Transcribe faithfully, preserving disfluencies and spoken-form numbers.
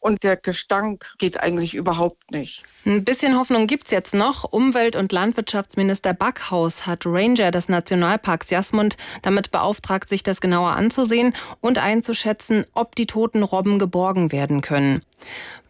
und der Gestank geht eigentlich überhaupt nicht. Ein bisschen Hoffnung gibt's jetzt noch. Umwelt- und Landwirtschaftsminister Backhaus hat Ranger des Nationalparks Jasmund damit beauftragt, sich das genauer anzusehen und einzuschätzen, ob die toten Robben geborgen werden können.